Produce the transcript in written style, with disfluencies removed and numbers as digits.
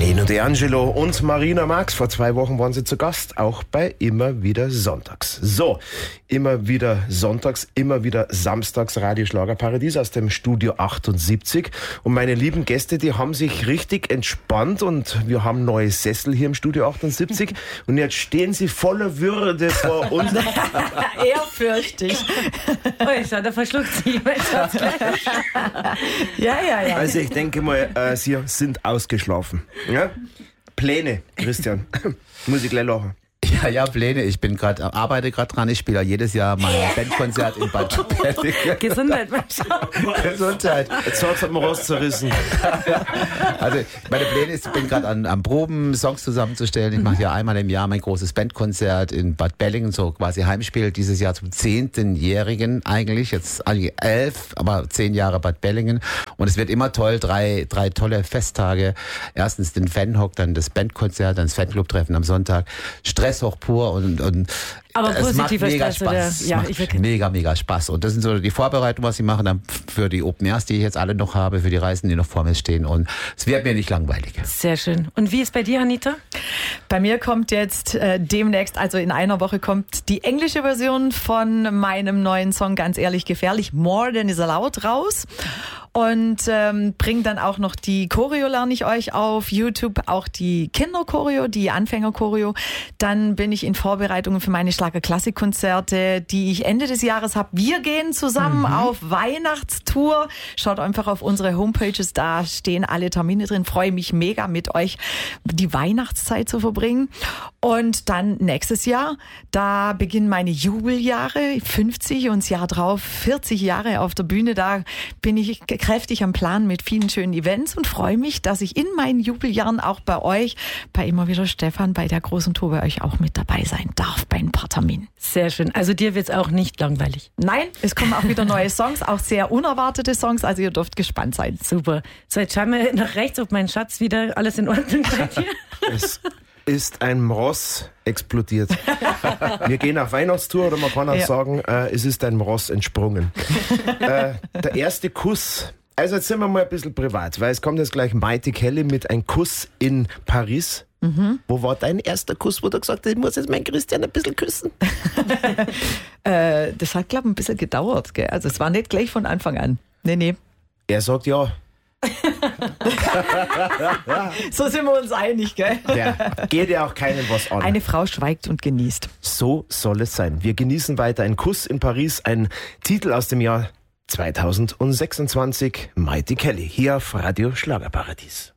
Nino D'Angelo und Marina Marx. Vor 2 Wochen waren sie zu Gast, auch bei Immer wieder Sonntags. So, immer wieder Sonntags, immer wieder Samstags Radio Schlagerparadies aus dem Studio 78. Und meine lieben Gäste, die haben sich richtig entspannt und wir haben neue Sessel hier im Studio 78. Und jetzt stehen sie voller Würde vor uns. Ehrfürchtig. Oh, ich sah, da verschluckt sie jemand. Ja. Also ich denke mal, sie sind ausgeschlafen. Ja? Pläne, Christian. Muss ich gleich lachen. Ja, Pläne. Ich arbeite gerade dran. Ich spiele jedes Jahr mein Bandkonzert in Bad Bellingen. Gesundheit, mal schauen. Gesundheit. Jetzt hat man rauszerrissen. Also meine Pläne ist, ich bin gerade am Proben, Songs zusammenzustellen. Ich mache ja einmal im Jahr mein großes Bandkonzert in Bad Bellingen, so quasi Heimspiel. Dieses Jahr zum 10-jährigen eigentlich. Jetzt 11, aber 10 Jahre Bad Bellingen. Und es wird immer toll. 3 tolle Festtage. Erstens den Fanhock, dann das Bandkonzert, dann das Fanclub-Treffen am Sonntag. Stress hoch pur und aber es macht positiver mega Stress, oder? Spaß. Ja, Es macht mega Spaß. Und das sind so die Vorbereitungen, was ich mache dann für die Open Airs, die ich jetzt alle noch habe, für die Reisen, die noch vor mir stehen. Und es wird mir nicht langweilig. Sehr schön. Und wie ist bei dir, Anita? Bei mir kommt jetzt demnächst, also in einer Woche, kommt die englische Version von meinem neuen Song Ganz ehrlich gefährlich, More Than Is Allowed, raus. Und bringe dann auch noch die Choreo, lerne ich euch auf YouTube, auch die Kinderchoreo, die Anfängerchoreo. Dann bin ich in Vorbereitungen für meine Schlager-Klassik-Konzerte, die ich Ende des Jahres habe. Wir gehen zusammen auf Weihnachtstour. Schaut einfach auf unsere Homepages, da stehen alle Termine drin. Freue mich mega, mit euch die Weihnachtszeit zu verbringen. Und dann nächstes Jahr, da beginnen meine Jubeljahre, 50 und das Jahr drauf 40 Jahre auf der Bühne. Da bin ich kräftig am Plan mit vielen schönen Events und freue mich, dass ich in meinen Jubeljahren auch bei euch, bei Immer wieder Stefan, bei der großen Tour bei euch auch mit dabei sein darf bei ein paar Terminen. Sehr schön. Also dir wird's auch nicht langweilig. Nein, es kommen auch wieder neue Songs, auch sehr unerwartete Songs, also ihr dürft gespannt sein. Super. So, jetzt schauen wir nach rechts, ob mein Schatz wieder alles in Ordnung bei dir. Es ist ein Mross explodiert. Wir gehen auf Weihnachtstour, oder man kann auch sagen, es ist ein Mross entsprungen. Der erste Kuss. Also jetzt sind wir mal ein bisschen privat, weil es kommt jetzt gleich Mighty Kelly mit einem Kuss in Paris. Wo war dein erster Kuss, wo du gesagt hast, ich muss jetzt meinen Christian ein bisschen küssen? Das hat, glaube ich, ein bisschen gedauert. Gell? Also es war nicht gleich von Anfang an. Nee. Er sagt ja. So sind wir uns einig, gell? Der geht ja auch keinem was an. Eine Frau schweigt und genießt. So soll es sein. Wir genießen weiter einen Kuss in Paris, ein Titel aus dem Jahr 2026, Mighty Kelly, hier auf Radio Schlagerparadies.